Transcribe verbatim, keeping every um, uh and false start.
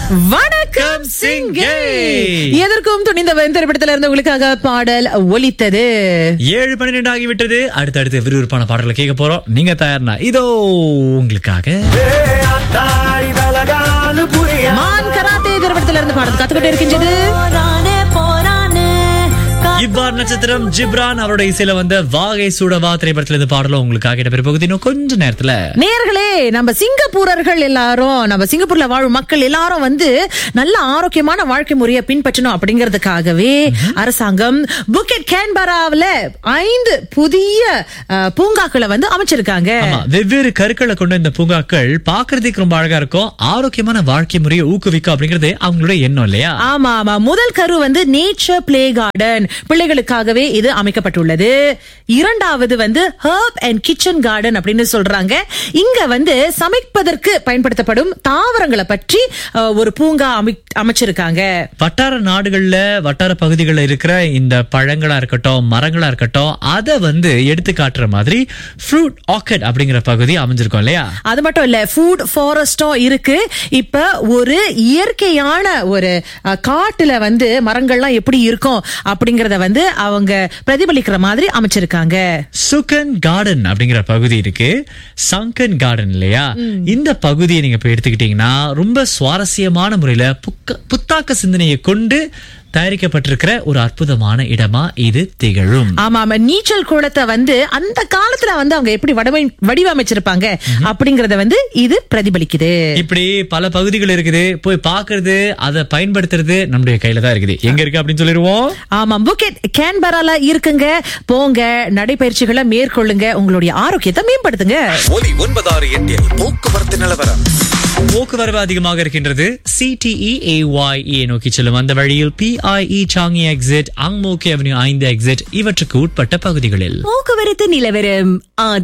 வணக்கம் சிங்கே. எதற்கும் துணிந்த திரைப்படத்தில் இருந்து உங்களுக்காக பாடல் ஒலித்தது. ஏழு பன்னிரண்டு ஆகிவிட்டது. அடுத்தடுத்து விறுவிறுப்பான பாடல்களை கேட்க போறோம். நீங்க தயார்னா இதோ உங்களுக்காக மான் கராத்தே திரைப்படத்தில் இருந்து பாடல் காத்துக்கிட்டு இருக்கின்றது. இவ்வாறு நட்சத்திரம் ஜிப்ரான் அவரோட இசையில வந்த வாகை சூடவா திரைப்படத்துல இருந்து பாடலும் உங்களுக்காக இடம்பெற போகுது இன்னும் கொஞ்ச நேரத்துல. நேர்களே, நம்ம சிங்கப்பூரர்கள் எல்லாரும், நம்ம சிங்கப்பூர்ல வாழும் மக்கள் எல்லாரும் வந்து நல்ல ஆரோக்கியமான வாழ்க்கை முறையை பின்பற்றணும் அப்படிங்கறதுக்காகவே அரசாங்கம் புக்கெட் கேன்பராவில ஐந்து புதிய அஹ், பூங்காக்களை வந்து அமைச்சிருக்காங்க. வெவ்வேறு கருக்களை கொண்ட இந்த பூங்காக்கள் பாக்குறதுக்கு ரொம்ப அழகா இருக்கும். ஆரோக்கியமான வாழ்க்கை முறையை ஊக்குவிக்கும் அப்படிங்கறது அவங்களுடைய எண்ணம் இல்லையா? ஆமா ஆமா. முதல் கரு வந்து நேச்சர் பிளே கார்டன், பிள்ளைகளுக்காகவே இது அமைக்கப்பட்டுள்ளது. இரண்டாவது வந்து ஹர்ப் அண்ட் கிச்சன் கார்டன் அப்படின்னு சொல்றாங்க. இங்க வந்து சமைப்பதற்கு பயன்படுத்தப்படும் தாவரங்களை பற்றி அஹ், ஒரு பூங்கா அமைச்சிருக்காங்க. வட்டார நாடுகள்ல வட்டார பகுதிகளில் இருக்கிற இந்த பழங்களா இருக்கட்டும், மரங்களா இருக்கட்டும், அதை வந்து எடுத்து காட்டுற மாதிரி ஃப்ரூட் ஆர்க்கிட் அப்படிங்கிற பகுதி அமைஞ்சிருக்கும் இல்லையா? அது மட்டும் இல்ல, ஃபுட் ஃபாரஸ்டும் இருக்கு. இப்ப ஒரு இயற்கையான ஒரு அஹ், காட்டுல வந்து மரங்கள்லாம் எப்படி இருக்கும் அப்படிங்கறத வந்து அவங்க பிரதிபலிக்கிற மாதிரி அமைச்சிருக்காங்க. சுகன் கார்டன் அப்படிங்கிற பகுதி இருக்கு, சங்கன் கார்டன் இல்லையா? இந்த பகுதியை நீங்க போய் எடுத்துக்கிட்டீங்கன்னா ரொம்ப சுவாரஸ்யமான முறையில புக்க- புத்தாக்க சிந்தனையை கொண்டு தயாரிக்கப்பட்டிருக்கிற ஒரு அற்புதமான இடமா இது திகழும். ஆமா ஆமா. நீச்சல் குளத்தை வந்து அந்த காலத்துல வந்து அவங்க எப்படி வடிவமை- வடிவமைச்சிருப்பாங்க அப்படிங்கறத வந்து இது பிரதிபலிக்குது. இப்படி பல பகுதிகள் இருக்குது. போய் பாக்குறது, அதை பயன்படுத்துறது நம்முடைய கையில தான் இருக்குது. எங்க இருக்கு அப்படின்னு சொல்லிடுவோம். ஆமா, புக்கெட் கேன்பரால இருக்குங்க. போங்க, நடைபயிற்சிகளை மேற்கொள்ளுங்க, உங்களுடைய ஆரோக்கியத்தை மேம்படுத்துங்க. ஒலி ஒன்பதாறு எட்டில் போக்குவரத்து நிலவரம். போக்குவரவு அதிகமாக இருக்கின்றது. சிடிஇ ஏஒய்இ நோக்கி செல்லும் அந்த வழியில் பிஐஇ சாங்கி எக்ஸிட், அங்மோகி அவென்யூ ஐந்து எக்ஸிட் இவற்றுக்கு உட்பட்ட பகுதிகளில் போக்குவரத்து நிலவரம்.